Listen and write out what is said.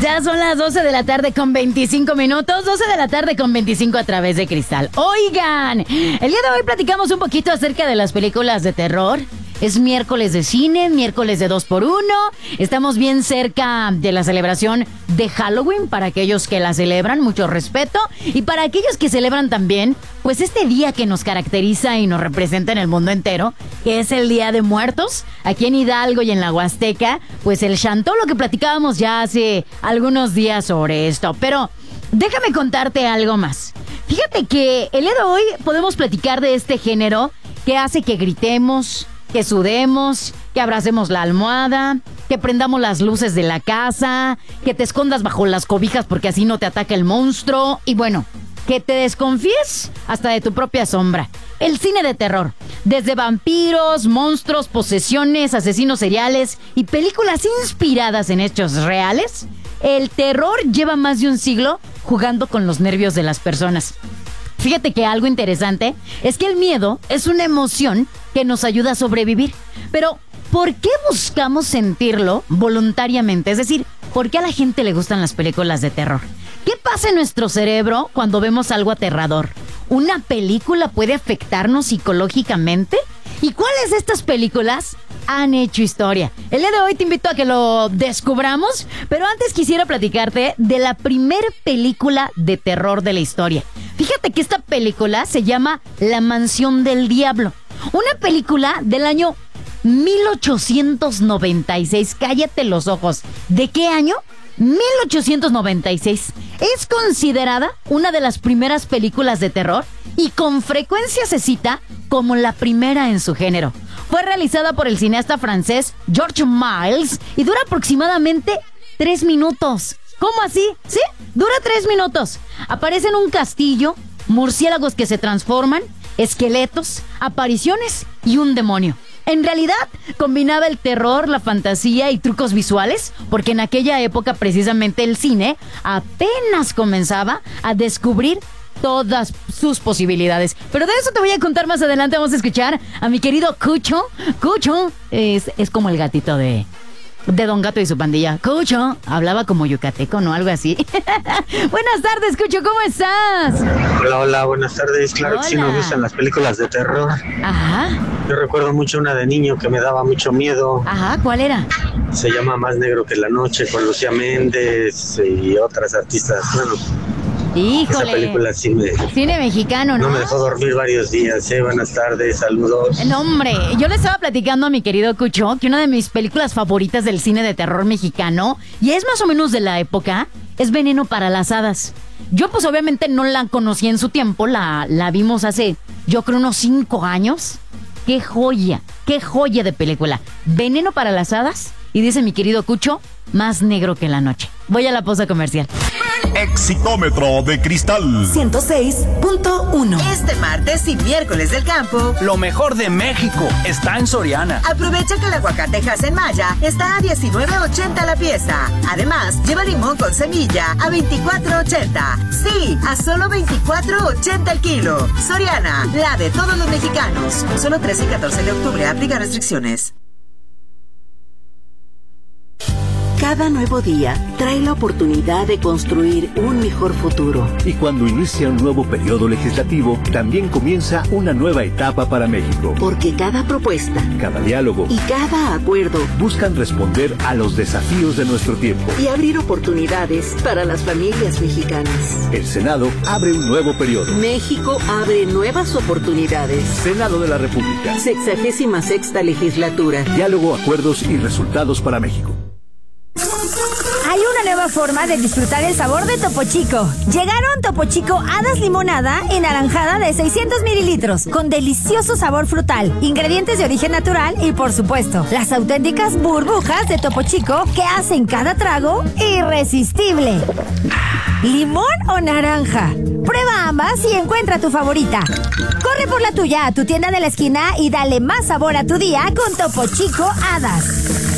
Ya son las 12 de la tarde con 25 minutos, 12 de la tarde con 25 a través de Cristal. Oigan, el día de hoy platicamos un poquito acerca de las películas de terror. Es miércoles de cine, miércoles de 2x1. Estamos bien cerca de la celebración de Halloween para aquellos que la celebran, mucho respeto. Y para aquellos que celebran también, pues este día que nos caracteriza y nos representa en el mundo entero, que es el Día de Muertos. Aquí en Hidalgo y en la Huasteca, pues el Chantolo que platicábamos ya hace algunos días sobre esto. Pero déjame contarte algo más. Fíjate que el día de hoy podemos platicar de este género que hace que gritemos, que sudemos, que abracemos la almohada, que prendamos las luces de la casa, que te escondas bajo las cobijas porque así no te ataca el monstruo y bueno, que te desconfíes hasta de tu propia sombra. El cine de terror, desde vampiros, monstruos, posesiones, asesinos seriales y películas inspiradas en hechos reales, el terror lleva más de un siglo jugando con los nervios de las personas. Fíjate que algo interesante es que el miedo es una emoción que nos ayuda a sobrevivir. Pero, ¿por qué buscamos sentirlo voluntariamente? Es decir, ¿por qué a la gente le gustan las películas de terror? ¿Qué pasa en nuestro cerebro cuando vemos algo aterrador? ¿Una película puede afectarnos psicológicamente? ¿Y cuáles de estas películas han hecho historia? El día de hoy te invito a que lo descubramos, pero antes quisiera platicarte de la primer película de terror de la historia. Fíjate que esta película se llama La Mansión del Diablo. Una película del año 1896. Cállate los ojos. ¿De qué año? 1896. Es considerada una de las primeras películas de terror y con frecuencia se cita como la primera en su género. Fue realizada por el cineasta francés George Miles y dura aproximadamente 3 minutos. ¿Cómo así? ¿Sí? Dura 3 minutos. Aparece en un castillo, murciélagos que se transforman, esqueletos, apariciones y un demonio. En realidad, combinaba el terror, la fantasía y trucos visuales, porque en aquella época precisamente el cine apenas comenzaba a descubrir todas sus posibilidades. Pero de eso te voy a contar más adelante. Vamos a escuchar a mi querido Cucho. Cucho es como el gatito de Don Gato y su pandilla. Cucho hablaba como yucateco, ¿no? Algo así. Buenas tardes, Cucho, ¿cómo estás? Hola, buenas tardes. Claro que sí nos gustan las películas de terror. Ajá. Yo recuerdo mucho una de niño que me daba mucho miedo. Ajá, ¿cuál era? Se llama Más Negro que la Noche, con Lucía Méndez y otras artistas. Bueno, híjole. Esa película sí cine mexicano, ¿no? No me dejó dormir varios días. Buenas tardes, saludos. No, hombre, yo le estaba platicando a mi querido Cucho que una de mis películas favoritas del cine de terror mexicano, y es más o menos de la época, es Veneno para las Hadas. Yo pues obviamente no la conocí en su tiempo, la vimos hace, yo creo, unos 5 años. Qué joya de película. Veneno para las Hadas, y dice mi querido Cucho, Más Negro que la Noche. Voy a la pausa comercial. Exitómetro de Cristal 106.1. Este martes y miércoles del campo, lo mejor de México está en Soriana. Aprovecha que el aguacatejas en Maya está a $19.80 la pieza. Además, lleva limón con semilla a $24.80. Sí, a solo $24.80 el kilo. Soriana, la de todos los mexicanos. Solo 13 y 14 de octubre, aplica restricciones. Cada nuevo día trae la oportunidad de construir un mejor futuro. Y cuando inicia un nuevo periodo legislativo, también comienza una nueva etapa para México. Porque cada propuesta, cada diálogo y cada acuerdo buscan responder a los desafíos de nuestro tiempo y abrir oportunidades para las familias mexicanas. El Senado abre un nuevo periodo. México abre nuevas oportunidades. Senado de la República. 66ª legislatura. Diálogo, acuerdos y resultados para México. Hay una nueva forma de disfrutar el sabor de Topo Chico. Llegaron Topo Chico Hadas Limonada y Naranjada de 600 mililitros, con delicioso sabor frutal, ingredientes de origen natural y, por supuesto, las auténticas burbujas de Topo Chico que hacen cada trago irresistible. ¿Limón o naranja? Prueba ambas y encuentra tu favorita. Corre por la tuya a tu tienda de la esquina y dale más sabor a tu día con Topo Chico Hadas.